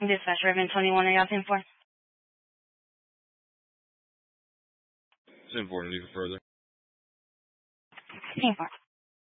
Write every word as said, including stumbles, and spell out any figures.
Dispatch Raven twenty-one, are y'all ten four? ten four, need further. ten four.